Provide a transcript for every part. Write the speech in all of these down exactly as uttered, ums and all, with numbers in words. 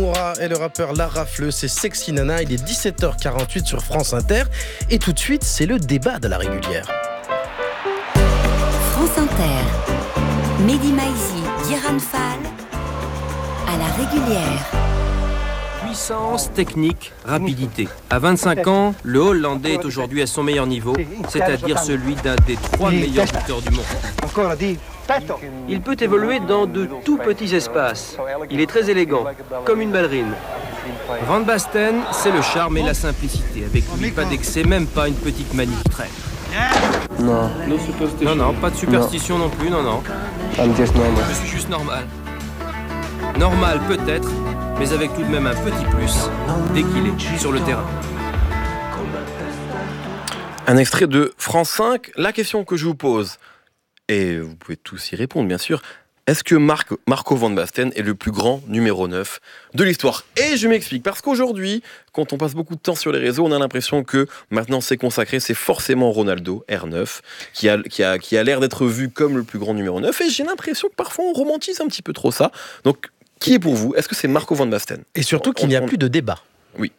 Bora et le rappeur La Rafleux, c'est Sexy Nana, il est dix-sept heures quarante-huit sur France Inter. Et tout de suite, c'est le débat de la régulière. France Inter, Mehdi Maizi, Diran Fall, à la régulière. Puissance, technique, rapidité. À vingt-cinq ans, le Hollandais est aujourd'hui à son meilleur niveau, c'est-à-dire celui d'un des trois meilleurs buteurs du monde. Il peut évoluer dans de tout petits espaces. Il est très élégant, comme une ballerine. Van Basten, c'est le charme et la simplicité. Avec lui, pas d'excès, même pas une petite manie qui traîne. Non. Non, non, pas de superstition non, non plus, non, non. Je suis juste normal. Normal peut-être, mais avec tout de même un petit plus, dès qu'il est sur le terrain. Un extrait de France cinq. La question que je vous pose, et vous pouvez tous y répondre bien sûr, est-ce que Marc, Marco Van Basten est le plus grand numéro neuf de l'histoire ? Et je m'explique, parce qu'aujourd'hui, quand on passe beaucoup de temps sur les réseaux, on a l'impression que maintenant c'est consacré, c'est forcément Ronaldo, R neuf, qui a, qui a, qui a l'air d'être vu comme le plus grand numéro neuf, et j'ai l'impression que parfois on romantise un petit peu trop ça. Donc, qui est pour vous ? Est-ce que c'est Marco Van Basten ? Et surtout qu'il n'y a on, on... plus de débat. Oui.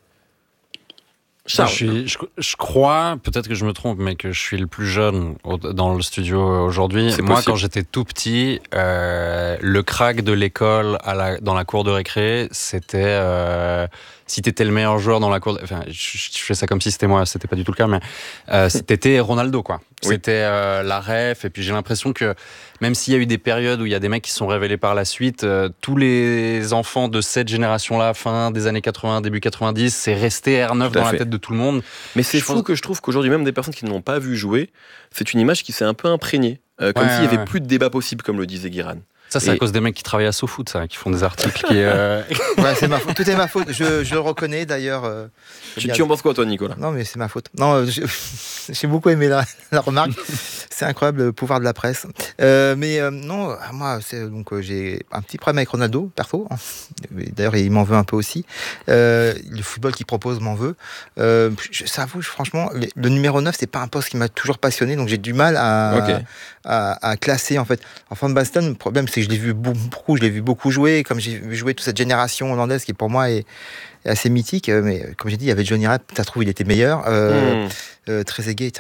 Je, suis, je, je crois, peut-être que je me trompe, mais que je suis le plus jeune au, dans le studio aujourd'hui. C'est Moi, possible. Quand j'étais tout petit, euh, le crack de l'école à la, dans la cour de récré, c'était... Euh, si t'étais le meilleur joueur dans la cour... De, enfin, je, je fais ça comme si c'était moi, c'était pas du tout le cas, mais euh, c'était Ronaldo, quoi. Oui. C'était euh, la ref, et puis j'ai l'impression que même s'il y a eu des périodes où il y a des mecs qui se sont révélés par la suite, euh, tous les enfants de cette génération-là, fin des années quatre-vingts, début quatre-vingt-dix, c'est resté R neuf dans fait. la tête de tout le monde. Mais c'est je fou pense... que je trouve qu'aujourd'hui, même des personnes qui ne l'ont pas vu jouer, c'est une image qui s'est un peu imprégnée. Euh, comme ouais, s'il n'y avait ouais. plus de débat possible, comme le disait Guiran. Ça, c'est Et... à cause des mecs qui travaillent à SoFoot, ça, qui font des articles qui... Euh... ouais, c'est ma faute. Tout est ma faute. Je, je le reconnais, d'ailleurs. Euh, tu, tu en penses quoi, toi, Nicolas ? Non, mais c'est ma faute. Non, je, j'ai beaucoup aimé la, la remarque. C'est incroyable, le pouvoir de la presse. Euh, mais euh, non, moi, c'est, donc, euh, j'ai un petit problème avec Ronaldo, perso. D'ailleurs, il m'en veut un peu aussi. Euh, le football qu'il propose m'en veut. Euh, je, ça avoue, franchement, le, le numéro neuf, c'est pas un poste qui m'a toujours passionné, donc j'ai du mal à, okay. à, à, à classer, en fait. Enfin, Van Basten, le problème, c'est que je l'ai vu beaucoup, je l'ai vu beaucoup jouer, comme j'ai vu jouer toute cette génération hollandaise qui, pour moi, est, est assez mythique. Mais comme j'ai dit, il y avait Johnny Rep, ça trouve, il était meilleur. Euh, mmh. euh, Trezeguet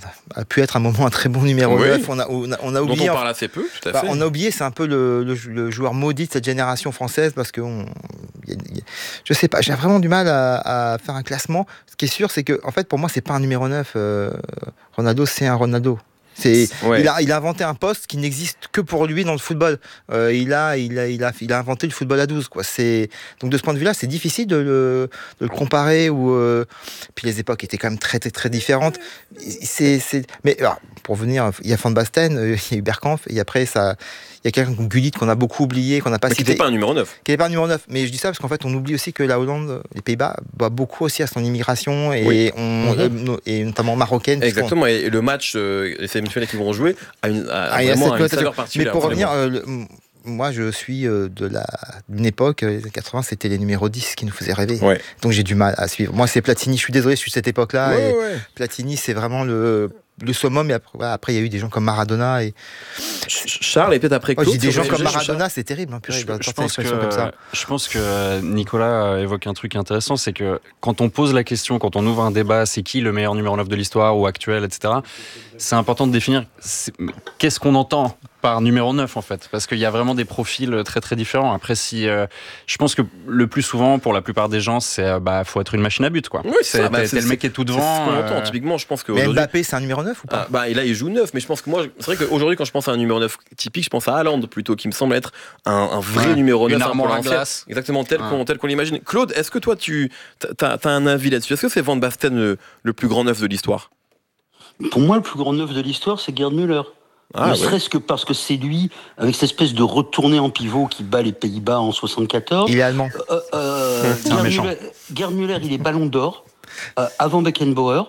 a pu être un moment un très bon numéro oui. neuf. On a, on a, on a oublié. Dont on parle assez peu, tout à bah, fait. On a oublié, c'est un peu le, le, le joueur maudit de cette génération française parce que, on, y a, y a, je sais pas, j'ai vraiment du mal à, à faire un classement. Ce qui est sûr, c'est que, en fait, pour moi, c'est pas un numéro neuf. Euh, Ronaldo, c'est un Ronaldo. C'est, ouais. il, a, il a inventé un poste qui n'existe que pour lui dans le football. Euh, il, a, il, a, il, a, il a inventé le football à douze. Quoi. C'est, donc de ce point de vue-là, c'est difficile de le, de le comparer. Ou, euh, puis les époques étaient quand même très, très, très différentes. C'est, c'est, mais alors, pour venir, il y a Van Basten, il y a eu Bergkamp, et après, ça, il y a quelqu'un comme Gullit qu'on a beaucoup oublié, qu'on n'a pas mais cité. Qui n'était pas un numéro neuf. Qui n'était pas un numéro neuf. Mais je dis ça parce qu'en fait, on oublie aussi que la Hollande, les Pays-Bas, boit beaucoup aussi à son immigration, et, oui. on, mm-hmm. euh, et notamment marocaine. Exactement, et le match, euh, les semi-finales qui vont jouer, a, une, a ah, vraiment une saveur particulière. Mais pour revenir, euh, le, moi je suis euh, de la, d'une époque, les années quatre-vingts, c'était les numéros dix qui nous faisaient rêver. Ouais. Donc j'ai du mal à suivre. Moi c'est Platini, je suis désolé, je suis de cette époque-là. Ouais, et ouais. Platini, c'est vraiment le... le summum, et après, après il y a eu des gens comme Maradona et Charles est peut-être après Claude. Oh, je dis des gens comme Maradona, c'est terrible, hein, purée, je, je, je, pense que, comme ça. je pense que Nicolas évoque un truc intéressant, c'est que quand on pose la question, quand on ouvre un débat, c'est qui le meilleur numéro neuf de l'histoire ou actuel, et cetera, c'est important de définir qu'est-ce qu'on entend par numéro neuf en fait, parce qu'il y a vraiment des profils très très différents. Après, si euh, je pense que le plus souvent, pour la plupart des gens, c'est bah faut être une machine à but quoi. Oui, c'est, c'est, bah, t'es, c'est t'es le mec qui est tout devant. C'est ce qu'on euh... entend. Typiquement, je pense que mais Mbappé, c'est un numéro neuf ou pas? Ah, bah là, il joue neuf, mais je pense que moi, c'est vrai qu'aujourd'hui, quand je pense à un numéro neuf typique, je pense à Haaland plutôt, qui me semble être un, un vrai ouais, numéro neuf. Une armoire à glace. Exactement tel, ouais. qu'on, tel qu'on l'imagine. Claude, est-ce que toi, tu as, as un avis là-dessus? Est-ce que c'est Van Basten le, le plus grand neuf de l'histoire? Pour moi, le plus grand neuf de l'histoire, c'est Gerd Müller. Ah, ne ouais. serait-ce que parce que c'est lui, avec cette espèce de retournée en pivot qui bat les Pays-Bas en soixante-quatorze. Il est allemand. Euh, euh, Gerd, Müller, Gerd Müller, il est ballon d'or, euh, avant Beckenbauer.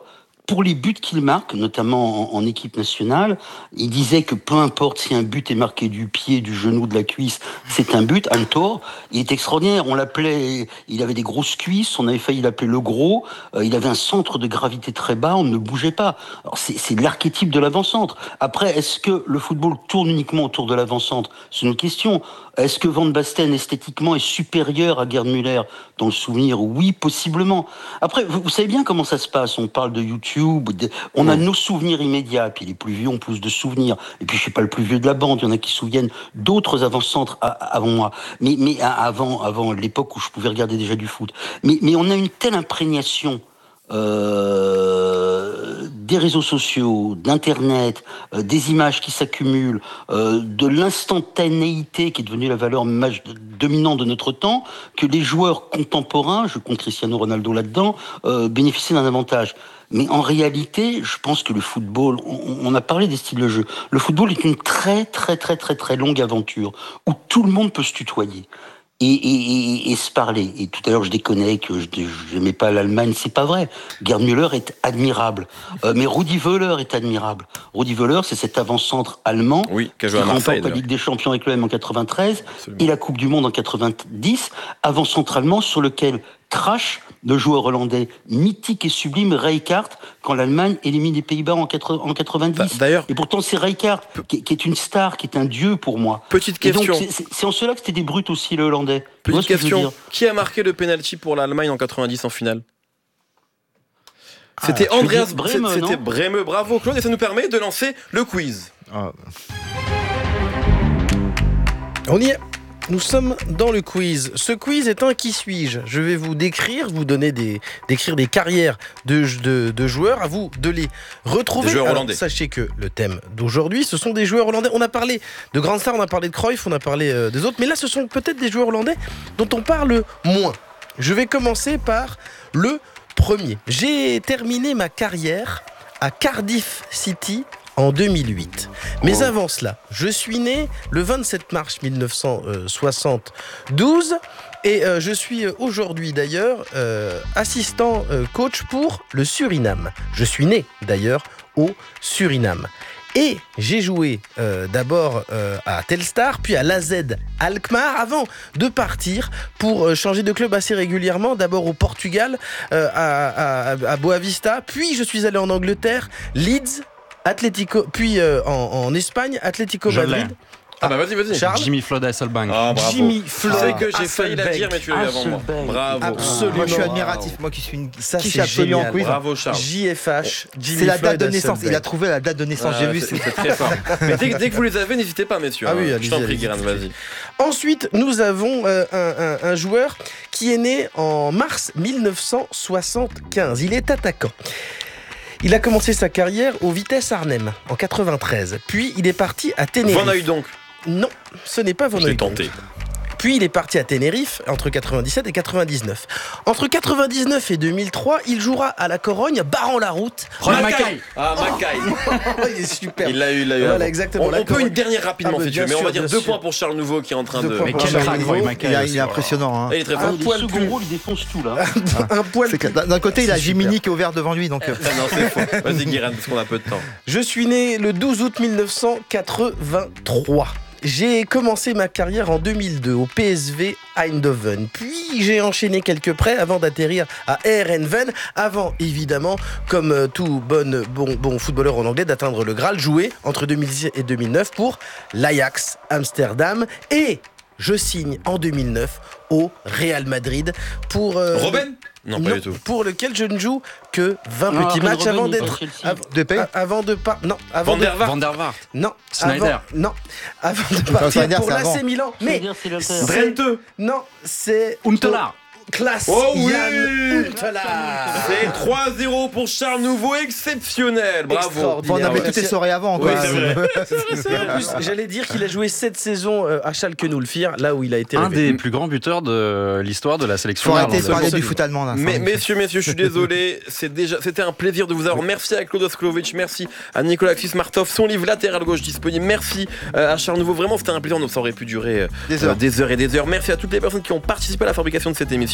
pour les buts qu'il marque, notamment en, en équipe nationale, il disait que peu importe si un but est marqué du pied, du genou, de la cuisse, c'est un but, un tort. Il est extraordinaire. On l'appelait, il avait des grosses cuisses, on avait failli l'appeler le gros. Euh, il avait un centre de gravité très bas, on ne bougeait pas. Alors c'est, c'est l'archétype de l'avant-centre. Après, est-ce que le football tourne uniquement autour de l'avant-centre ? C'est une question. Est-ce que Van Basten, esthétiquement, est supérieur à Gerd Müller dans le souvenir ? Oui, possiblement. Après, vous, vous savez bien comment ça se passe. On parle de YouTube, de, on a nos souvenirs immédiats, puis les plus vieux ont plus de souvenirs. Et puis je suis pas le plus vieux de la bande, il y en a qui se souviennent d'autres avant-centres à, avant moi, mais, mais avant, avant l'époque où je pouvais regarder déjà du foot. Mais, mais on a une telle imprégnation Euh, des réseaux sociaux, d'internet, euh, des images qui s'accumulent, euh, de l'instantanéité qui est devenue la valeur maj- dominante de notre temps, que les joueurs contemporains, je compte Cristiano Ronaldo là-dedans, euh, bénéficient d'un avantage. Mais en réalité, je pense que le football, on, on a parlé des styles de jeu, le football est une très très très très très longue aventure où tout le monde peut se tutoyer. Et, et, et, et se parler. Et tout à l'heure, je déconnais que je n'aimais pas l'Allemagne. C'est pas vrai. Gerd Müller est admirable. Euh, mais Rudi Völler est admirable. Rudi Völler, c'est cet avant-centre allemand oui, qui, qui remporte la Ligue des Champions avec l'O M en quatre-vingt-treize Absolument. Et la Coupe du Monde en quatre-vingt-dix. Avant-centre allemand sur lequel crache le joueur hollandais mythique et sublime Rijkaard quand l'Allemagne élimine les Pays-Bas en quatre-vingt-dix. Bah, d'ailleurs, et pourtant c'est Rijkaard qui, qui est une star, qui est un dieu pour moi. Petite question. Donc, c'est, c'est, c'est en cela que c'était des brutes aussi le Hollandais. Petite question. Qui a marqué le penalty pour l'Allemagne en quatre-vingt-dix en finale ? ah, C'était Andreas Brehme. C'était Brehme. Bravo Claude, et ça nous permet de lancer le quiz. Ah. On y est. Nous sommes dans le quiz. Ce quiz est un qui suis-je. Je vais vous décrire, vous donner des, décrire des carrières de, de, de joueurs. À vous de les retrouver. Des joueurs Alors, hollandais. Sachez que le thème d'aujourd'hui, ce sont des joueurs hollandais. On a parlé de grandes stars, on a parlé de Cruyff, on a parlé euh, des autres. Mais là, ce sont peut-être des joueurs hollandais dont on parle moins. Je vais commencer par le premier. J'ai terminé ma carrière à Cardiff City en deux mille huit. Mais oh. avant cela, je suis né le vingt-sept mars mille neuf cent soixante-douze et euh, je suis aujourd'hui d'ailleurs euh, assistant euh, coach pour le Suriname. Je suis né d'ailleurs au Suriname. Et j'ai joué euh, d'abord euh, à Telstar, puis à l'A Z Alkmaar, avant de partir pour euh, changer de club assez régulièrement. D'abord au Portugal, euh, à, à, à Boavista, puis je suis allé en Angleterre, Leeds, Atlético, puis euh, en, en Espagne, Atlético je Madrid. L'ai. Ah bah vas-y, vas-y. Charles Jimmy Floyd Hasselbank. Ah, bravo. Jimmy Floyd. Tu sais que j'ai failli la dire, mais tu l'as eu avant moi. Bravo. Absolument. Moi, je suis admiratif. Moi qui suis une ça, qui c'est absolument génial. quiz. Bravo, Charles. J F H, Jimmy C'est la Floyd date de naissance. Hasselbank. Il a trouvé la date de naissance. Ah, J'ai vu. C'est, c'est très fort. Mais dès, dès que vous les avez, n'hésitez pas, messieurs. Ah oui, hein. Je t'en prie, Guérin, vas-y. Ensuite, nous avons euh, un, un, un joueur qui est né en mars mille neuf cent soixante-quinze. Il est attaquant. Il a commencé sa carrière au Vitesse Arnhem en quatre-vingt-treize. Puis il est parti à Tenerife. Van Hooijdonk. Non, ce n'est pas Van Hooijdonk. Je l'ai tenté. Puis il est parti à Tenerife entre quatre-vingt-dix-sept et quatre-vingt-dix-neuf. Entre quatre-vingt-dix-neuf et deux mille trois, il jouera à la Corogne, barrant la route. Mackay. Ah, Mackay. Oh, il est super. Il l'a eu, il l'a eu. Voilà, exactement. On, on peut une dernière rapidement, ah, si tu veux, mais on va dire deux sûr. points pour Charles Nouveau qui est en train deux de. Mais quel crack, il, est, il est impressionnant. Hein. Il est très fort. Un poil plus gros, il défonce tout là. un poil c'est plus... D'un côté, il a C'est Jiminy qui est ouvert devant lui. Donc... Ah non, c'est faux. Vas-y, Guérin, parce qu'on a peu de temps. Je suis né le douze août mille neuf cent quatre-vingt-trois. J'ai commencé ma carrière en deux mille deux au P S V Eindhoven. Puis j'ai enchaîné quelques prêts avant d'atterrir à Heerenveen. Avant, évidemment, comme tout bon, bon, bon footballeur en anglais, d'atteindre le Graal, joué entre deux mille dix et deux mille neuf pour l'Ajax Amsterdam. Et je signe en deux mille neuf au Real Madrid pour... Euh, Robben Non, pas non, du tout. Pour lequel je ne joue que vingt non, petits matchs avant d'être... Av- De paix a- avant de pas... Non, avant Van de... der Vaart. Van der Vaart. Non, Snyder. avant, non, avant de partir Snyder, pour c'est l'A C avant. Milan. Mais C'est l'Inter. c'est- Drenthe. non, c'est Huntelaar. classe. Oh oui. Yann Huntelaar. C'est trois zéro pour Charles Nouveau, exceptionnel. Bravo. Extraordinaire. On avait Ouais. toutes les soirées avant. Oui, Quoi. c'est vrai. Et en plus, j'allais dire qu'il a joué sept saisons euh, à Schalke Nulfir, là où il a été Un révélé. des plus grands buteurs de l'histoire de la sélection Faut arrêter de néerlandaise. parler du foot allemand. Là, Mais, ça. messieurs, messieurs, je suis désolé. C'est déjà, c'était un plaisir de vous avoir. Merci à Claude Osklovic, merci à Nicolas Xis-Martov, son livre latéral gauche disponible. Merci euh, à Charles Nouveau. Vraiment, c'était un plaisir. Donc, ça aurait pu durer euh, Des heures. des heures et des heures. Merci à toutes les personnes qui ont participé à la fabrication de cette émission.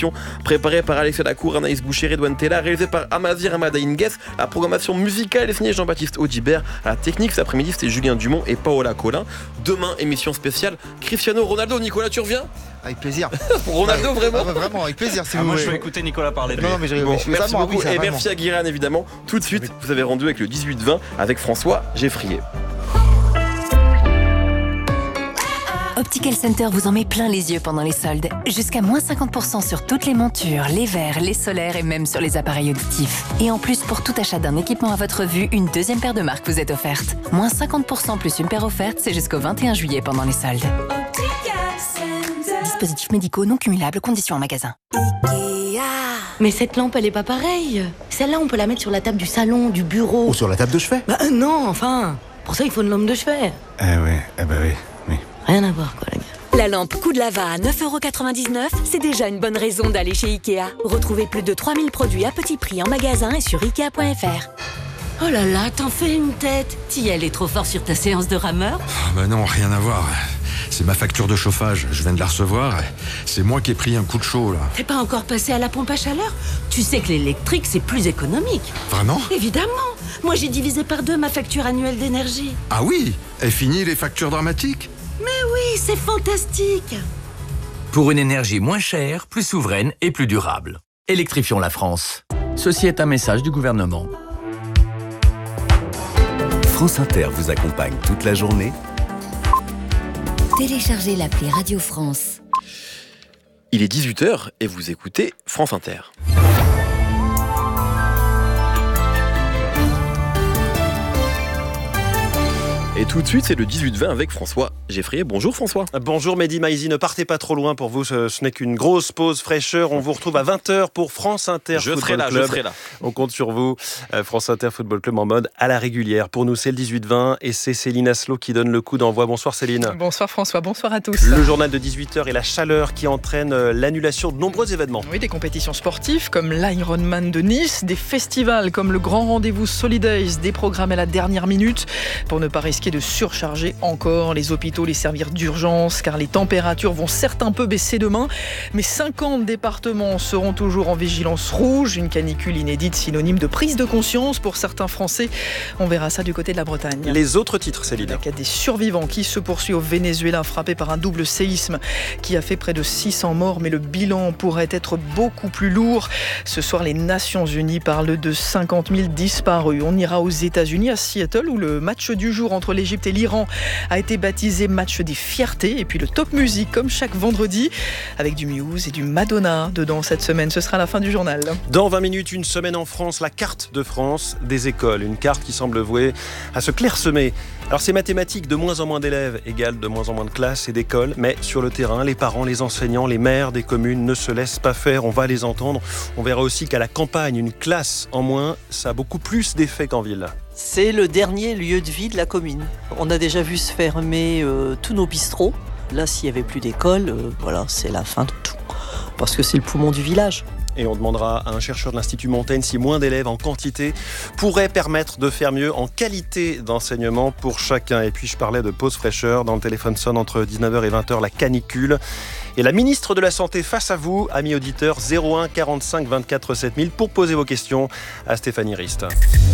émission préparée par Alexia Lacour, Anaïs Boucher, Redouane Tella, réalisée par Amazir Amada Ingues. La programmation musicale est signée Jean-Baptiste Audibert. À la technique, cet après-midi, c'était Julien Dumont et Paola Colin. Demain, émission spéciale Cristiano Ronaldo. Nicolas, tu reviens ? Avec plaisir. Pour Ronaldo, vraiment ah, bah, Vraiment, avec plaisir. Si ah, vous moi, voulez. je vais écouter Nicolas parler de lui. Non, mais je, bon, je merci beaucoup oui, ça, et vraiment. merci à Guiran, évidemment. Tout de suite, vous avez rendu avec le dix-huit vingt avec François Geffrier. Optical Center vous en met plein les yeux pendant les soldes. Jusqu'à moins cinquante pour cent sur toutes les montures, les verres, les solaires et même sur les appareils auditifs. Et en plus, pour tout achat d'un équipement à votre vue, une deuxième paire de marques vous est offerte. Moins cinquante pour cent plus une paire offerte, c'est jusqu'au vingt et un juillet pendant les soldes. Dispositifs médicaux non cumulables, conditions en magasin. Mais cette lampe, elle est pas pareille. Celle-là, on peut la mettre sur la table du salon, du bureau. Ou sur la table de chevet. Bah euh, non, enfin. Pour ça, il faut une lampe de chevet. Eh oui, eh ben oui, oui. Rien à voir, quoi, les gars. La lampe Coup de Lava à neuf euros quatre-vingt-dix-neuf, c'est déjà une bonne raison d'aller chez Ikea. Retrouvez plus de trois mille produits à petit prix en magasin et sur ikea point f r. Oh là là, t'en fais une tête. Tiel est trop fort sur ta séance de rameur. Ah bah non, rien à voir. C'est ma facture de chauffage, je viens de la recevoir. C'est moi qui ai pris un coup de chaud, là. T'es pas encore passé à la pompe à chaleur? Tu sais que l'électrique, c'est plus économique. Vraiment? Évidemment. Moi, j'ai divisé par deux ma facture annuelle d'énergie. Ah oui? Et fini les factures dramatiques? Mais oui, c'est fantastique. Pour une énergie moins chère, plus souveraine et plus durable. Électrifions la France. Ceci est un message du gouvernement. France Inter vous accompagne toute la journée. Téléchargez l'appli Radio France. Il est dix-huit heures et vous écoutez France Inter. Et tout de suite, c'est le dix-huit vingt avec François Geffrier. Bonjour François. Bonjour Mehdi Maizi, ne partez pas trop loin pour vous, ce, ce n'est qu'une grosse pause fraîcheur. On vous retrouve à vingt heures pour France Inter je Football serai là, Club. Je serai là. On compte sur vous, euh, France Inter Football Club en mode à la régulière. Pour nous, c'est le dix-huit vingt et c'est Céline Aslo qui donne le coup d'envoi. Bonsoir Céline. Bonsoir François, bonsoir à tous. Le journal de dix-huit heures et la chaleur qui entraîne euh, l'annulation de nombreux événements. Oui, des compétitions sportives comme l'Ironman de Nice, des festivals comme le Grand Rendez-vous Solidays, des programmes à la dernière minute pour ne pas risquer de surcharger encore les hôpitaux, les services d'urgence, car les températures vont certes un peu baisser demain, mais cinquante départements seront toujours en vigilance rouge, une canicule inédite synonyme de prise de conscience pour certains Français. On verra ça du côté de la Bretagne. Les autres titres, Céline. La quête des survivants qui se poursuit au Venezuela, frappé par un double séisme qui a fait près de six cents morts, mais le bilan pourrait être beaucoup plus lourd. Ce soir, les Nations Unies parlent de cinquante mille disparus. On ira aux États-Unis, à Seattle, où le match du jour entre l'Égypte et l'Iran a été baptisé match des fiertés. Et puis le top musique, comme chaque vendredi, avec du Muse et du Madonna dedans cette semaine. Ce sera la fin du journal. Dans vingt minutes, une semaine en France, la carte de France des écoles. Une carte qui semble vouée à se clairsemer. Alors c'est mathématique, de moins en moins d'élèves égale de moins en moins de classes et d'écoles. Mais sur le terrain, les parents, les enseignants, les maires des communes ne se laissent pas faire. On va les entendre. On verra aussi qu'à la campagne, une classe en moins, ça a beaucoup plus d'effet qu'en ville. C'est le dernier lieu de vie de la commune. On a déjà vu se fermer euh, tous nos bistrots. Là, s'il n'y avait plus d'école, euh, voilà, c'est la fin de tout. Parce que c'est le poumon du village. Et on demandera à un chercheur de l'Institut Montaigne si moins d'élèves en quantité pourrait permettre de faire mieux en qualité d'enseignement pour chacun. Et puis je parlais de pause fraîcheur. Dans le téléphone sonne entre dix-neuf heures et vingt heures, la canicule. Et la ministre de la Santé face à vous, amis auditeurs, zéro un quarante-cinq vingt-quatre sept mille pour poser vos questions à Stéphanie Rist.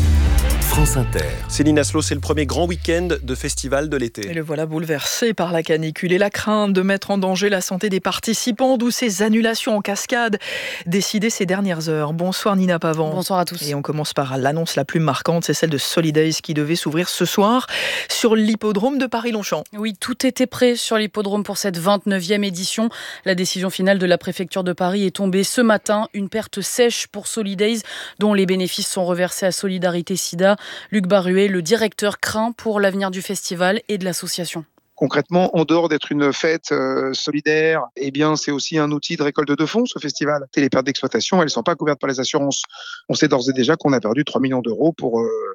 France Inter. Céline Aslo, c'est le premier grand week-end de festival de l'été. Et le voilà bouleversé par la canicule et la crainte de mettre en danger la santé des participants, d'où ces annulations en cascade décidées ces dernières heures. Bonsoir Nina Pavant. Bonsoir à tous. Et on commence par l'annonce la plus marquante, c'est celle de Solidays qui devait s'ouvrir ce soir sur l'hippodrome de Paris-Longchamp. Oui, tout était prêt sur l'hippodrome pour cette vingt-neuvième édition. La décision finale de la préfecture de Paris est tombée ce matin. Une perte sèche pour Solidays, dont les bénéfices sont reversés à Solidarité Sida. Luc Baruet, le directeur, craint pour l'avenir du festival et de l'association. Concrètement, en dehors d'être une fête euh, solidaire, eh bien, c'est aussi un outil de récolte de fonds, ce festival. Et les pertes d'exploitation, elles ne sont pas couvertes par les assurances. On sait d'ores et déjà qu'on a perdu trois millions d'euros pour, euh,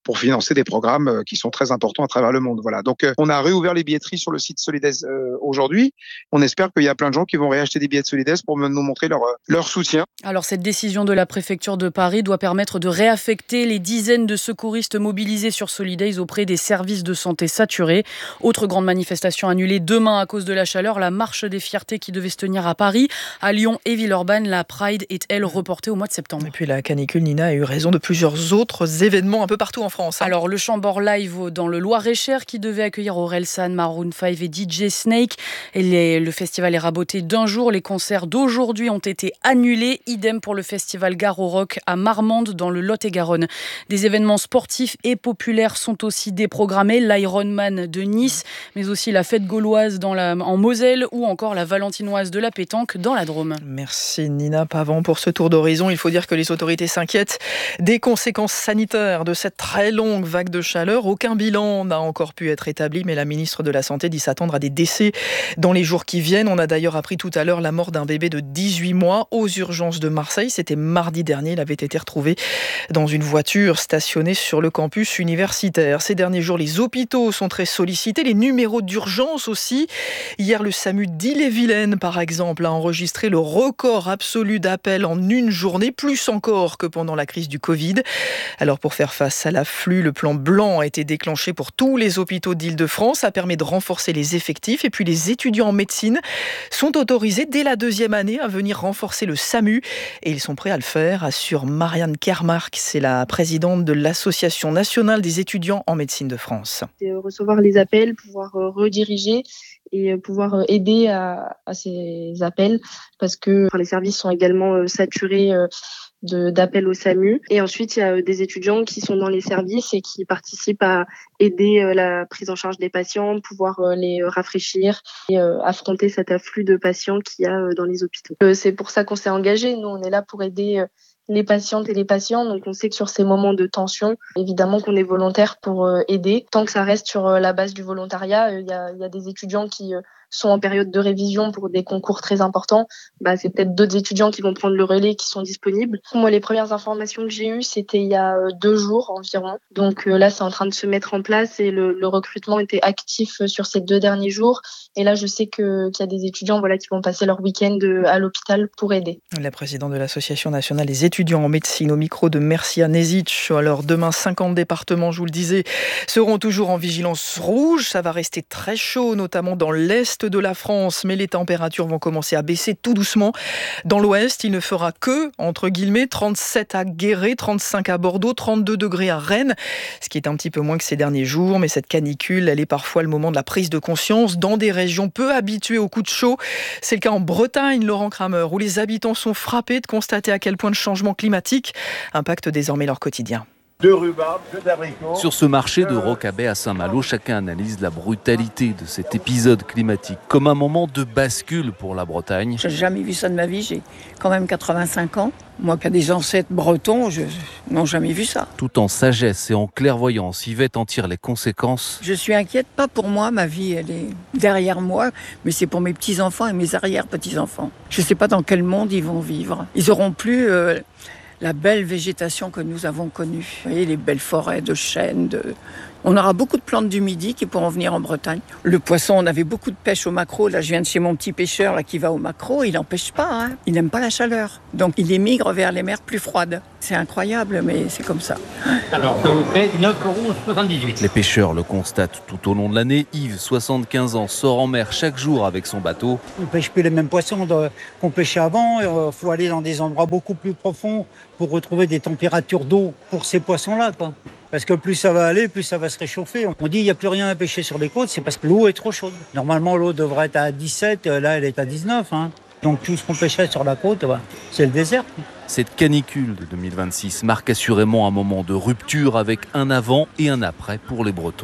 pour financer des programmes qui sont très importants à travers le monde. Voilà. Donc, euh, on a réouvert les billetteries sur le site Solidays euh, aujourd'hui. On espère qu'il y a plein de gens qui vont réacheter des billets de Solidays pour nous montrer leur, leur soutien. Alors, cette décision de la préfecture de Paris doit permettre de réaffecter les dizaines de secouristes mobilisés sur Solidays auprès des services de santé saturés. Autre grande manifestation annulée demain à cause de la chaleur, la marche des fiertés qui devait se tenir à Paris. À Lyon et Villeurbanne, la Pride est, elle, reportée au mois de septembre. Et puis la canicule, Nina, a eu raison de plusieurs autres événements un peu partout en France. Hein. Alors, le Chambord Live dans le Loir-et-Cher qui devait accueillir Orelsan, Maroon cinq et D J Snake. Et les, le festival est raboté d'un jour. Les concerts d'aujourd'hui ont été annulés. Idem pour le festival Gare au Rock à Marmande dans le Lot-et-Garonne. Des événements sportifs et populaires sont aussi déprogrammés. L'Ironman de Nice, mais aussi la fête gauloise dans la, en Moselle ou encore la valentinoise de la pétanque dans la Drôme. Merci Nina Pavant pour ce tour d'horizon. Il faut dire que les autorités s'inquiètent des conséquences sanitaires de cette très longue vague de chaleur. Aucun bilan n'a encore pu être établi, mais la ministre de la Santé dit s'attendre à des décès dans les jours qui viennent. On a d'ailleurs appris tout à l'heure la mort d'un bébé de dix-huit mois aux urgences de Marseille. C'était mardi dernier. Il avait été retrouvé dans une voiture stationnée sur le campus universitaire. Ces derniers jours, les hôpitaux sont très sollicités, les numéros d'urgence aussi. Hier, le SAMU d'Ille-et-Vilaine, par exemple, a enregistré le record absolu d'appels en une journée, plus encore que pendant la crise du Covid. Alors, pour faire face à l'afflux, le plan blanc a été déclenché pour tous les hôpitaux d'Île-de-France. Ça permet de renforcer les effectifs. Et puis, les étudiants en médecine sont autorisés dès la deuxième année à venir renforcer le SAMU. Et ils sont prêts à le faire, assure Marianne Kermark. C'est la présidente de l'Association nationale des étudiants en médecine de France. C'est recevoir les appels, pouvoir rediriger et pouvoir aider à, à ces appels parce que enfin, les services sont également saturés de, d'appels au SAMU. Et ensuite, il y a des étudiants qui sont dans les services et qui participent à aider la prise en charge des patients, pouvoir les rafraîchir et affronter cet afflux de patients qu'il y a dans les hôpitaux. C'est pour ça qu'on s'est engagé. Nous, on est là pour aider les patientes et les patients. Donc, on sait que sur ces moments de tension, évidemment qu'on est volontaire pour aider. Tant que ça reste sur la base du volontariat, il y a, il y a des étudiants qui sont en période de révision pour des concours très importants. Bah, c'est peut-être d'autres étudiants qui vont prendre le relais, qui sont disponibles. Moi, les premières informations que j'ai eues, c'était il y a deux jours environ. Donc là, c'est en train de se mettre en place et le, le recrutement était actif sur ces deux derniers jours. Et là, je sais que, qu'il y a des étudiants voilà, qui vont passer leur week-end à l'hôpital pour aider. La présidente de l'Association nationale des étudiants en médecine au micro de Mercia Nezic. Alors demain, cinquante départements, je vous le disais, seront toujours en vigilance rouge. Ça va rester très chaud, notamment dans l'est de la France, mais les températures vont commencer à baisser tout doucement. Dans l'ouest, il ne fera que, entre guillemets, trente-sept à Guéret, trente-cinq à Bordeaux, trente-deux degrés à Rennes, ce qui est un petit peu moins que ces derniers jours, mais cette canicule, elle est parfois le moment de la prise de conscience dans des régions peu habituées aux coups de chaud. C'est le cas en Bretagne, Laurent Kramer, où les habitants sont frappés de constater à quel point le changement climatique impacte désormais leur quotidien. De rhubarbe, d'abricots. Sur ce marché de Rocabay à Saint-Malo, chacun analyse la brutalité de cet épisode climatique comme un moment de bascule pour la Bretagne. J'ai jamais vu ça de ma vie, j'ai quand même quatre-vingt-cinq ans. Moi qui ai des ancêtres bretons, je n'ai jamais vu ça. Tout en sagesse et en clairvoyance, Yvette en tire les conséquences. Je suis inquiète, pas pour moi, ma vie elle est derrière moi, mais c'est pour mes petits-enfants et mes arrière-petits-enfants. Je ne sais pas dans quel monde ils vont vivre. Ils n'auront plus... Euh, la belle végétation que nous avons connue. Vous voyez, les belles forêts de chênes. De... On aura beaucoup de plantes du Midi qui pourront venir en Bretagne. Le poisson, on avait beaucoup de pêche au maquereau. Là, je viens de chez mon petit pêcheur là, qui va au maquereau. Il n'empêche pas. Hein. Il n'aime pas la chaleur. Donc, il émigre vers les mers plus froides. C'est incroyable, mais c'est comme ça. Alors, ça vous fait neuf euros soixante-dix-huit. Les pêcheurs le constatent tout au long de l'année. Yves, soixante-quinze ans, sort en mer chaque jour avec son bateau. On ne pêche plus les mêmes poissons qu'on pêchait avant. Il faut aller dans des endroits beaucoup plus profonds pour retrouver des températures d'eau pour ces poissons-là, quoi. Parce que plus ça va aller, plus ça va se réchauffer. On dit qu'il n'y a plus rien à pêcher sur les côtes, c'est parce que l'eau est trop chaude. Normalement, l'eau devrait être à dix-sept, là, elle est à dix-neuf. Hein. Donc tout ce qu'on pêchait sur la côte, bah, c'est le désert. Cette canicule de deux mille vingt-six marque assurément un moment de rupture avec un avant et un après pour les Bretons.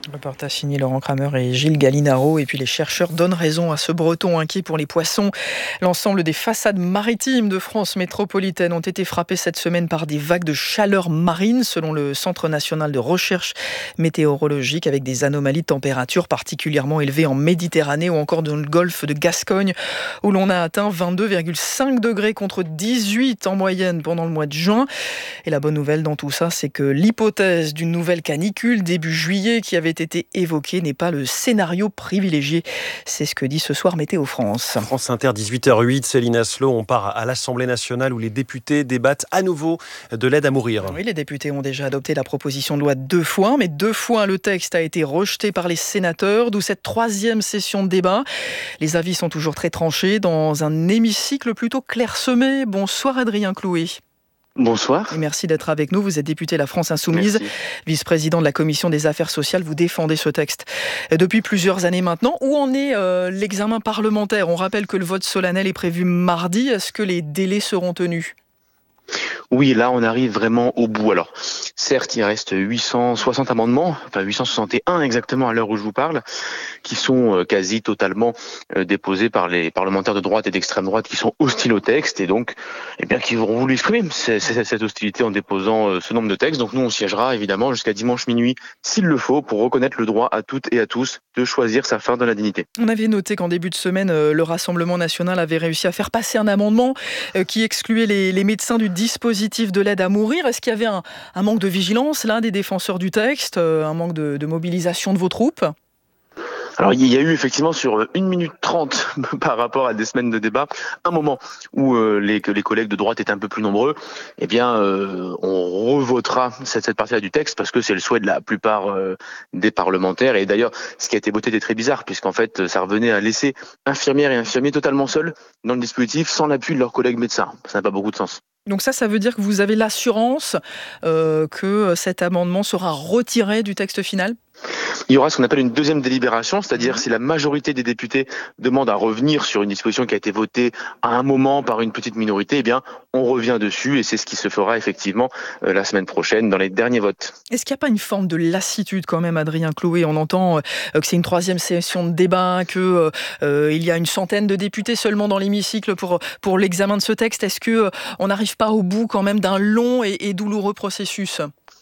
Reportage signé Laurent Kramer et Gilles Gallinaro. Et puis les chercheurs donnent raison à ce Breton inquiet pour les poissons. L'ensemble des façades maritimes de France métropolitaine ont été frappées cette semaine par des vagues de chaleur marine, selon le Centre national de recherche météorologique, avec des anomalies de température particulièrement élevées en Méditerranée ou encore dans le golfe de Gascogne, où l'on a atteint vingt-deux virgule cinq degrés contre dix-huit en moyenne pendant le mois de juin. Et la bonne nouvelle dans tout ça, c'est que l'hypothèse d'une nouvelle canicule début juillet qui avait été évoqué n'est pas le scénario privilégié. C'est ce que dit ce soir Météo France. France Inter, dix-huit heures huit, Céline Asselot, on part à l'Assemblée nationale où les députés débattent à nouveau de l'aide à mourir. Oui, les députés ont déjà adopté la proposition de loi deux fois, mais deux fois le texte a été rejeté par les sénateurs, d'où cette troisième session de débat. Les avis sont toujours très tranchés dans un hémicycle plutôt clairsemé. Bonsoir Adrien Clouet. Bonsoir. Et merci d'être avec nous. Vous êtes député La France Insoumise, merci. Vice-président de la Commission des Affaires sociales. Vous défendez ce texte depuis plusieurs années maintenant. Où en est euh, l'examen parlementaire ? On rappelle que le vote solennel est prévu mardi. Est-ce que les délais seront tenus ? Oui, là, on arrive vraiment au bout. Alors, certes, il reste huit cent soixante amendements, enfin huit cent soixante et un exactement à l'heure où je vous parle, qui sont quasi totalement déposés par les parlementaires de droite et d'extrême droite qui sont hostiles au texte et donc, eh bien, qui auront voulu exprimer cette hostilité en déposant ce nombre de textes. Donc, nous, on siégera évidemment jusqu'à dimanche minuit, s'il le faut, pour reconnaître le droit à toutes et à tous de choisir sa fin dans la dignité. On avait noté qu'en début de semaine, le Rassemblement national avait réussi à faire passer un amendement qui excluait les, les médecins du dispositif de l'aide à mourir. Est-ce qu'il y avait un, un manque de vigilance là des défenseurs du texte, un manque de, de mobilisation de vos troupes ? Alors il y a eu effectivement sur une minute trente par rapport à des semaines de débat, un moment où euh, les, que les collègues de droite étaient un peu plus nombreux, eh bien euh, on revotera cette, cette partie-là du texte parce que c'est le souhait de la plupart euh, des parlementaires. Et d'ailleurs, ce qui a été voté était très bizarre puisqu'en fait ça revenait à laisser infirmières et infirmiers totalement seuls dans le dispositif sans l'appui de leurs collègues médecins. Ça n'a pas beaucoup de sens. Donc ça, ça veut dire que vous avez l'assurance euh, que cet amendement sera retiré du texte final ? Il y aura ce qu'on appelle une deuxième délibération, c'est-à-dire si la majorité des députés demandent à revenir sur une disposition qui a été votée à un moment par une petite minorité, eh bien, on revient dessus et c'est ce qui se fera effectivement euh, la semaine prochaine dans les derniers votes. Est-ce qu'il n'y a pas une forme de lassitude quand même, Adrien Clouet ? On entend euh, que c'est une troisième session de débat, que euh, il y a une centaine de députés seulement dans l'hémicycle pour pour l'examen de ce texte. Est-ce que euh, on n'arrive pas au bout quand même d'un long et, et douloureux processus ?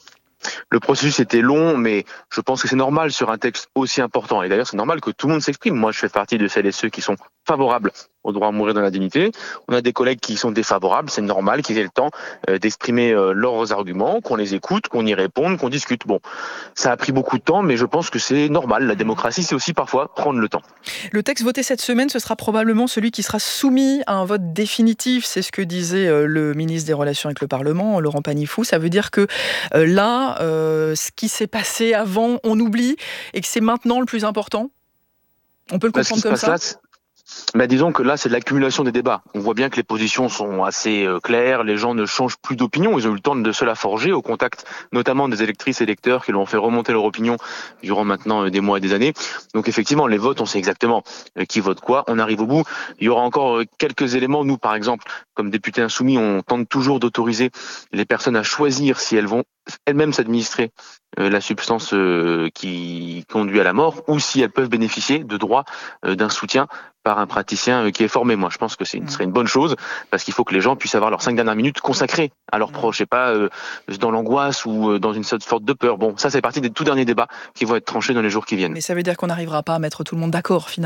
Le processus était long, mais je pense que c'est normal sur un texte aussi important. Et d'ailleurs, c'est normal que tout le monde s'exprime. Moi, je fais partie de celles et ceux qui sont favorables au droit à mourir dans la dignité. On a des collègues qui sont défavorables. C'est normal qu'ils aient le temps euh, d'exprimer euh, leurs arguments, qu'on les écoute, qu'on y réponde, qu'on discute. Bon, ça a pris beaucoup de temps, mais je pense que c'est normal. La démocratie, c'est aussi parfois prendre le temps. Le texte voté cette semaine, ce sera probablement celui qui sera soumis à un vote définitif. C'est ce que disait euh, le ministre des Relations avec le Parlement, Laurent Pannifou. Ça veut dire que euh, là, euh, ce qui s'est passé avant, on oublie et que c'est maintenant le plus important ? On peut le comprendre comme ça ? Mais disons que là, c'est de l'accumulation des débats. On voit bien que les positions sont assez euh, claires, les gens ne changent plus d'opinion, ils ont eu le temps de se la forger au contact notamment des électrices et électeurs qui leur ont fait remonter leur opinion durant maintenant euh, des mois et des années. Donc effectivement, les votes, on sait exactement euh, qui vote quoi, on arrive au bout. Il y aura encore euh, quelques éléments. Nous, par exemple, comme députés insoumis, on tente toujours d'autoriser les personnes à choisir si elles vont elles-mêmes s'administrer euh, la substance euh, qui conduit à la mort ou si elles peuvent bénéficier de droits euh, d'un soutien par un praticien euh, qui est formé. Moi, je pense que c'est une, serait une bonne chose parce qu'il faut que les gens puissent avoir leurs cinq dernières minutes consacrées à leurs proches et pas euh, dans l'angoisse ou euh, dans une sorte de peur. Bon, ça, c'est partie des tout derniers débats qui vont être tranchés dans les jours qui viennent. Mais ça veut dire qu'on n'arrivera pas à mettre tout le monde d'accord, finalement ?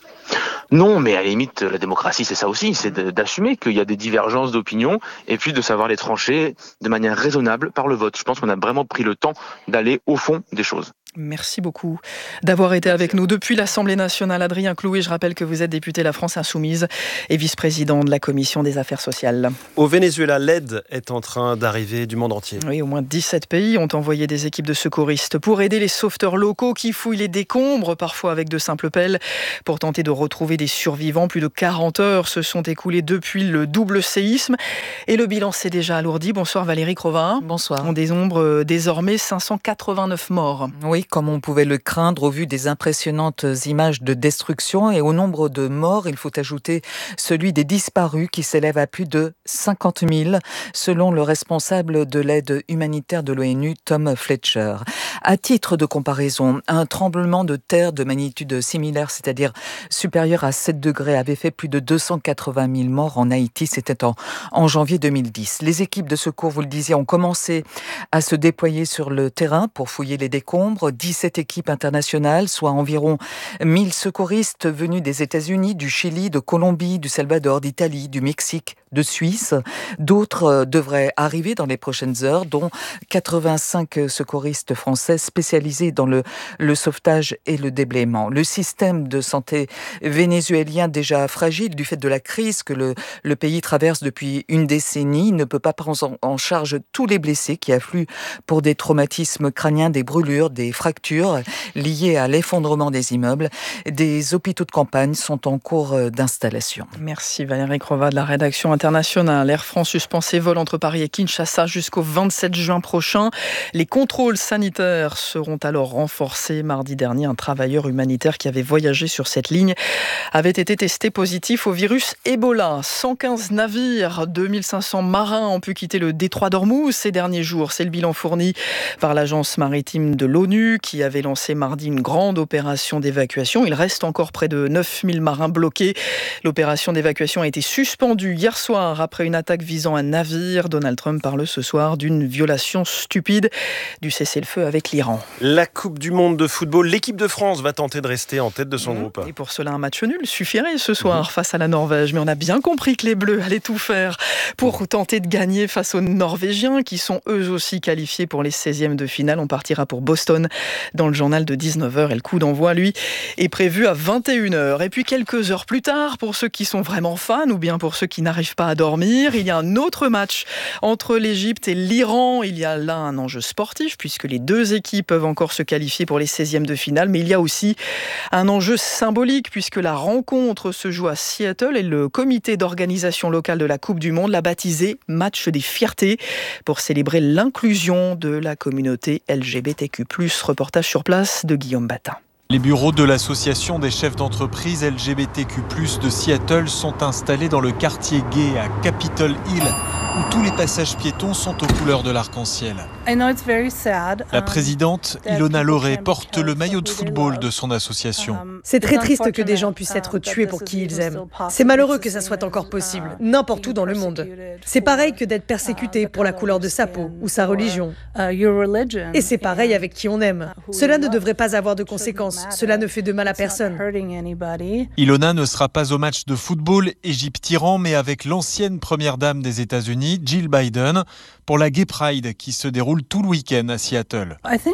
Non, mais à la limite, la démocratie, c'est ça aussi, c'est d'assumer qu'il y a des divergences d'opinion et puis de savoir les trancher de manière raisonnable par le vote. Je pense qu'on a vraiment pris le temps d'aller au fond des choses. Merci beaucoup d'avoir été avec nous depuis l'Assemblée nationale. Adrien Clouet, je rappelle que vous êtes député La France Insoumise et vice-président de la Commission des Affaires sociales. Au Venezuela, l'aide est en train d'arriver du monde entier. Oui, au moins dix-sept pays ont envoyé des équipes de secouristes pour aider les sauveteurs locaux qui fouillent les décombres, parfois avec de simples pelles, pour tenter de retrouver des survivants. Plus de quarante heures se sont écoulées depuis le double séisme et le bilan s'est déjà alourdi. Bonsoir Valérie Crova. Bonsoir. On dénombre désormais cinq cent quatre-vingt-neuf morts. Oui. Oui, comme on pouvait le craindre au vu des impressionnantes images de destruction. Et au nombre de morts, il faut ajouter celui des disparus qui s'élève à plus de cinquante mille, selon le responsable de l'aide humanitaire de l'ONU, Tom Fletcher. À titre de comparaison, un tremblement de terre de magnitude similaire, c'est-à-dire supérieur à sept degrés, avait fait plus de deux cent quatre-vingt mille morts en Haïti. C'était en, en janvier deux mille dix. Les équipes de secours, vous le disiez, ont commencé à se déployer sur le terrain pour fouiller les décombres. dix-sept équipes internationales, soit environ mille secouristes venus des États-Unis, du Chili, de Colombie, du Salvador, d'Italie, du Mexique, de Suisse. D'autres devraient arriver dans les prochaines heures, dont quatre-vingt-cinq secouristes français spécialisés dans le, le sauvetage et le déblaiement. Le système de santé vénézuélien, déjà fragile du fait de la crise que le, le pays traverse depuis une décennie, ne peut pas prendre en charge tous les blessés qui affluent pour des traumatismes crâniens, des brûlures, des fractures liées à l'effondrement des immeubles. Des hôpitaux de campagne sont en cours d'installation. Merci Valérie Crova de la rédaction internationale. Air France suspend ses vols entre Paris et Kinshasa jusqu'au vingt-sept juin prochain. Les contrôles sanitaires seront alors renforcés. Mardi dernier, un travailleur humanitaire qui avait voyagé sur cette ligne avait été testé positif au virus Ebola. cent quinze navires, deux mille cinq cents marins ont pu quitter le détroit d'Ormuz ces derniers jours. C'est le bilan fourni par l'agence maritime de l'ONU qui avait lancé mardi une grande opération d'évacuation. Il reste encore près de neuf mille marins bloqués. L'opération d'évacuation a été suspendue hier soir après une attaque visant un navire. Donald Trump parle ce soir d'une violation stupide du cessez-le-feu avec l'Iran. La Coupe du Monde de football, l'équipe de France va tenter de rester en tête de son mmh. groupe. Et pour cela, un match nul suffirait ce soir mmh. face à la Norvège. Mais on a bien compris que les Bleus allaient tout faire pour tenter de gagner face aux Norvégiens qui sont eux aussi qualifiés pour les seizièmes de finale. On partira pour Boston dans le journal de dix-neuf heures et le coup d'envoi, lui, est prévu à vingt et une heures. Et puis quelques heures plus tard, pour ceux qui sont vraiment fans ou bien pour ceux qui n'arrivent pas à dormir, il y a un autre match entre l'Égypte et l'Iran. Il y a là un enjeu sportif puisque les deux équipes peuvent encore se qualifier pour les seizièmes de finale, mais il y a aussi un enjeu symbolique puisque la rencontre se joue à Seattle et le comité d'organisation locale de la Coupe du Monde l'a baptisé Match des fiertés pour célébrer l'inclusion de la communauté L G B T Q plus. Reportage sur place de Guillaume Batin. Les bureaux de l'association des chefs d'entreprise L G B T Q plus de Seattle sont installés dans le quartier gay à Capitol Hill, où tous les passages piétons sont aux couleurs de l'arc-en-ciel. La présidente, Ilona Loré, porte le maillot de football de son association. C'est très triste que des gens puissent être tués pour qui ils aiment. C'est malheureux que ça soit encore possible, n'importe où dans le monde. C'est pareil que d'être persécuté pour la couleur de sa peau ou sa religion. Et c'est pareil avec qui on aime. Cela ne devrait pas avoir de conséquences. Cela ne fait de mal à personne. Ilona ne sera pas au match de football Égypte-Iran, mais avec l'ancienne première dame des États-Unis, Jill Biden, pour la Gay Pride qui se déroule tout le week-end à Seattle.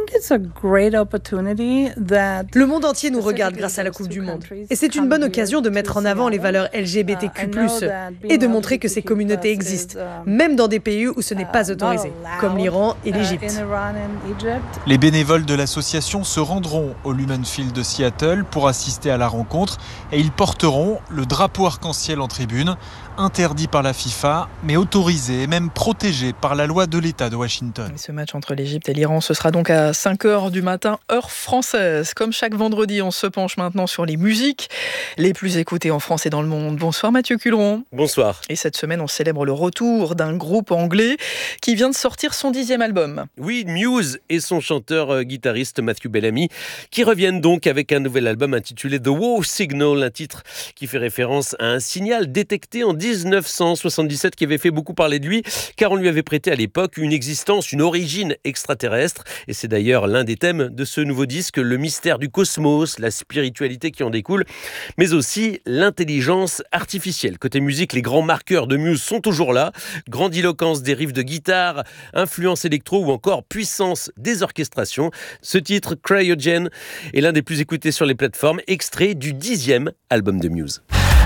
Le monde entier nous regarde grâce à la Coupe du Monde. Et c'est une bonne occasion de mettre en avant les valeurs L G B T Q plus, et de montrer que ces communautés existent, même dans des pays où ce n'est pas autorisé, comme l'Iran et l'Égypte. Les bénévoles de l'association se rendront au Lumen Field de Seattle pour assister à la rencontre et ils porteront le drapeau arc-en-ciel en tribune, interdit par la FIFA, mais autorisé et même protégé par la loi de l'État de Washington. Ce match entre l'Égypte et l'Iran, ce sera donc à cinq heures du matin, heure française. Comme chaque vendredi, on se penche maintenant sur les musiques les plus écoutées en France et dans le monde. Bonsoir Mathieu Culeron. Bonsoir. Et cette semaine, on célèbre le retour d'un groupe anglais qui vient de sortir son dixième album. Oui, Muse et son chanteur-guitariste Matthew Bellamy qui reviennent donc avec un nouvel album intitulé The Wow Signal, un titre qui fait référence à un signal détecté en dix-neuf cent soixante-dix-sept qui avait fait beaucoup parler de lui car on lui avait prêté à l'époque une existence, une origine extraterrestre et c'est d'ailleurs l'un des thèmes de ce nouveau disque, le mystère du cosmos, la spiritualité qui en découle, mais aussi l'intelligence artificielle. Côté musique, les grands marqueurs de Muse sont toujours là, grandiloquence des riffs de guitare, influence électro ou encore puissance des orchestrations. Ce titre, Cryogen, est l'un des plus écoutés sur les plateformes, extrait du dixième album de Muse.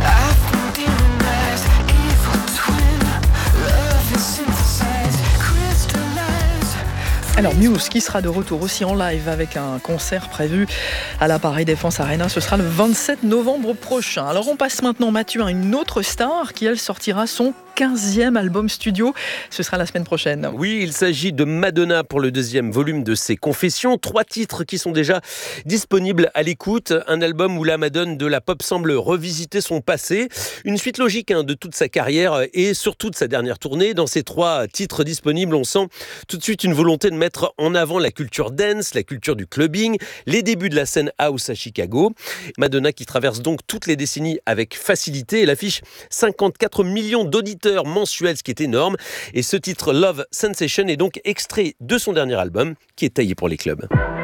Alors Muse qui sera de retour aussi en live avec un concert prévu à la Paris Défense Arena. Ce sera le vingt-sept novembre prochain. Alors on passe maintenant Mathieu à une autre star qui elle sortira son quinzième album studio. Ce sera la semaine prochaine. Oui, il s'agit de Madonna pour le deuxième volume de ses Confessions. Trois titres qui sont déjà disponibles à l'écoute. Un album où la Madone de la pop semble revisiter son passé. Une suite logique hein, de toute sa carrière et surtout de sa dernière tournée. Dans ces trois titres disponibles, on sent tout de suite une volonté de mettre en avant la culture dance, la culture du clubbing, les débuts de la scène house à Chicago. Madonna qui traverse donc toutes les décennies avec facilité. Elle affiche cinquante-quatre millions d'auditeurs mensuels, ce qui est énorme. Et ce titre Love Sensation est donc extrait de son dernier album qui est taillé pour les clubs.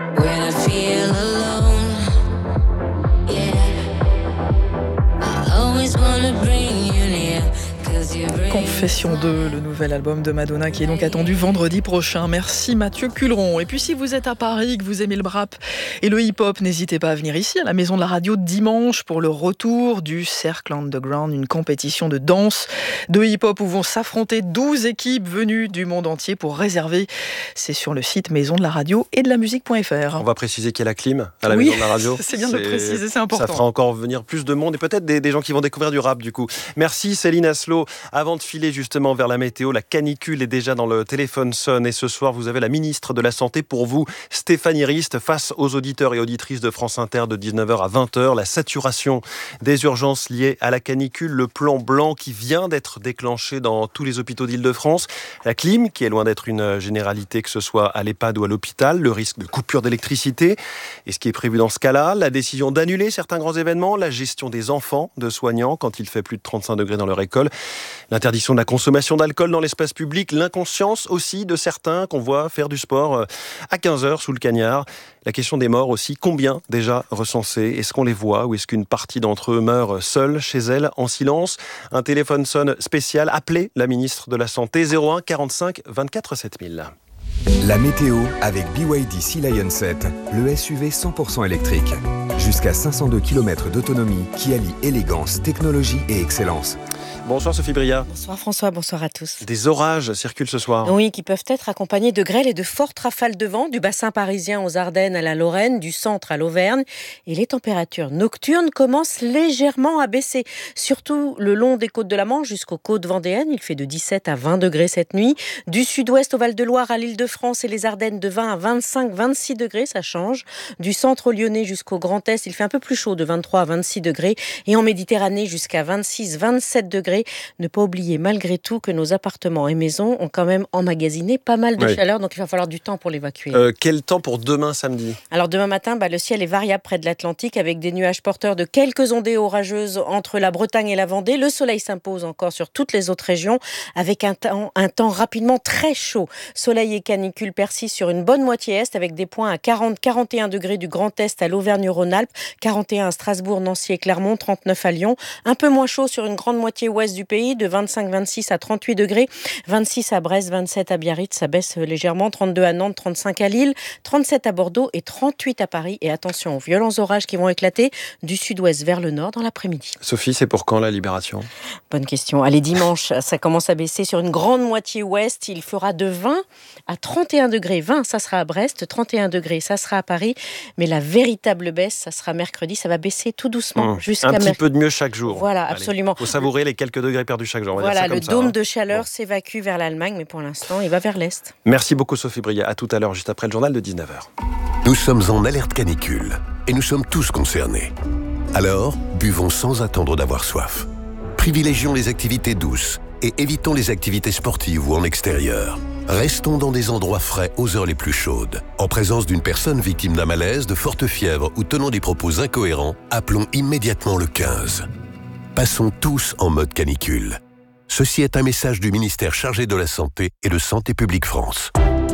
Confession deux, le nouvel album de Madonna qui est donc attendu vendredi prochain. Merci Mathieu Culeron. Et puis si vous êtes à Paris, que vous aimez le rap et le hip-hop, n'hésitez pas à venir ici à la Maison de la Radio dimanche pour le retour du Cercle Underground, une compétition de danse, de hip-hop où vont s'affronter douze équipes venues du monde entier. Pour réserver, c'est sur le site maison de la radio et de la musique point f r. On va préciser qu'il y a la clim à la oui, Maison de la Radio. C'est bien de le préciser, c'est important. Ça fera encore venir plus de monde et peut-être des, des gens qui vont découvrir du rap du coup. Merci Céline Aslo. Avant de filer justement vers la météo, la canicule est déjà dans le téléphone sonne et ce soir vous avez la ministre de la Santé pour vous, Stéphanie Rist, face aux auditeurs et auditrices de France Inter de dix-neuf heures à vingt heures. La saturation des urgences liées à la canicule, le plan blanc qui vient d'être déclenché dans tous les hôpitaux d'Île-de-France, la clim qui est loin d'être une généralité que ce soit à l'EHPAD ou à l'hôpital, le risque de coupure d'électricité et ce qui est prévu dans ce cas-là, la décision d'annuler certains grands événements, la gestion des enfants de soignants quand il fait plus de trente-cinq degrés dans leur école, l'interdiction de la consommation d'alcool dans l'espace public, l'inconscience aussi de certains qu'on voit faire du sport à quinze heures sous le cagnard. La question des morts aussi, combien déjà recensés? Est-ce qu'on les voit ou est-ce qu'une partie d'entre eux meurt seule chez elle en silence? Un téléphone sonne spécial, appelez la ministre de la Santé zéro un quarante-cinq vingt-quatre sept mille. La météo avec B Y D Sea Lion sept, le S U V cent pour cent électrique. Jusqu'à cinq cent deux kilomètres d'autonomie qui allie élégance, technologie et excellence. Bonsoir Sophie Bria. Bonsoir François, bonsoir à tous. Des orages circulent ce soir. Oui, qui peuvent être accompagnés de grêles et de fortes rafales de vent du bassin parisien aux Ardennes à la Lorraine, du centre à l'Auvergne. Et les températures nocturnes commencent légèrement à baisser. Surtout le long des côtes de la Manche jusqu'aux côtes vendéennes. Il fait de dix-sept à vingt degrés cette nuit. Du sud-ouest au Val-de-Loire à l'Île-de-France et les Ardennes de vingt à vingt-cinq à vingt-six degrés, ça change. Du centre lyonnais jusqu'au Grand Est, il fait un peu plus chaud de vingt-trois à vingt-six degrés. Et en Méditerranée jusqu'à vingt-six à vingt-sept degrés. Ne pas oublier malgré tout que nos appartements et maisons ont quand même emmagasiné pas mal de oui. chaleur, donc il va falloir du temps pour l'évacuer. Euh, quel temps pour demain samedi? Alors demain matin, bah, le ciel est variable près de l'Atlantique avec des nuages porteurs de quelques ondées orageuses entre la Bretagne et la Vendée. Le soleil s'impose encore sur toutes les autres régions avec un temps, un temps rapidement très chaud. Soleil et canicule persistent sur une bonne moitié est avec des points à quarante à quarante et un degrés du Grand Est à l'Auvergne-Rhône-Alpes, quarante et un à Strasbourg, Nancy et Clermont, trente-neuf à Lyon. Un peu moins chaud sur une grande moitié ouest du pays, de vingt-cinq à vingt-six à trente-huit degrés, vingt-six à Brest, vingt-sept à Biarritz, ça baisse légèrement, trente-deux à Nantes, trente-cinq à Lille, trente-sept à Bordeaux et trente-huit à Paris. Et attention aux violents orages qui vont éclater du sud-ouest vers le nord dans l'après-midi. Sophie, c'est pour quand la libération? Bonne question. Allez, dimanche, ça commence à baisser sur une grande moitié ouest. Il fera de vingt à trente et un degrés. vingt, ça sera à Brest, trente et un degrés, ça sera à Paris. Mais la véritable baisse, ça sera mercredi, ça va baisser tout doucement. Mmh. Jusqu'à un petit mer... peu de mieux chaque jour. Voilà, absolument. Il faut savourer les quelques degrés perdus chaque jour. On va voilà, dire ça le comme dôme ça, hein. de chaleur bon. s'évacue vers l'Allemagne, mais pour l'instant, il va vers l'Est. Merci beaucoup Sophie Bria. À tout à l'heure, juste après le journal de dix-neuf heures. Nous sommes en alerte canicule et nous sommes tous concernés. Alors, buvons sans attendre d'avoir soif. Privilégions les activités douces et évitons les activités sportives ou en extérieur. Restons dans des endroits frais aux heures les plus chaudes. En présence d'une personne victime d'un malaise, de forte fièvre ou tenant des propos incohérents, appelons immédiatement le quinze. Passons tous en mode canicule. Ceci est un message du ministère chargé de la Santé et de Santé publique France.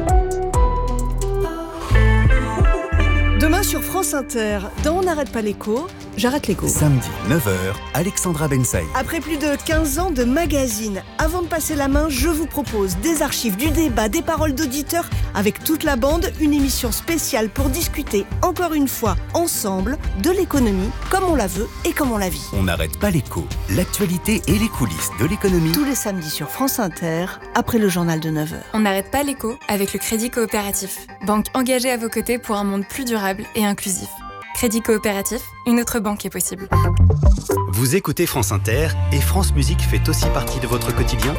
Demain sur France Inter, dans On n'arrête pas l'écho, j'arrête l'écho. Samedi, neuf heures, Alexandra Bensaï. Après plus de quinze ans de magazine, avant de passer la main, je vous propose des archives, du débat, des paroles d'auditeurs, avec toute la bande, une émission spéciale pour discuter, encore une fois, ensemble, de l'économie, comme on la veut et comme on la vit. On n'arrête pas l'écho, l'actualité et les coulisses de l'économie. Tous les samedis sur France Inter, après le journal de neuf heures. On n'arrête pas l'écho avec le Crédit Coopératif, banque engagée à vos côtés pour un monde plus durable et inclusif. Crédit Coopératif, une autre banque est possible. Vous écoutez France Inter et France Musique fait aussi partie de votre quotidien ?